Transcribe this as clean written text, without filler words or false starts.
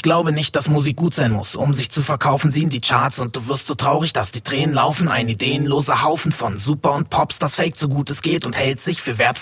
glaube nicht, dass Musik gut sein muss. Um sich zu verkaufen, sie in die Charts und du wirst so traurig, dass die Tränen laufen. Ein ideenloser Haufen von Super und Pops, das fake so gut es geht und hält sich für wertvoll.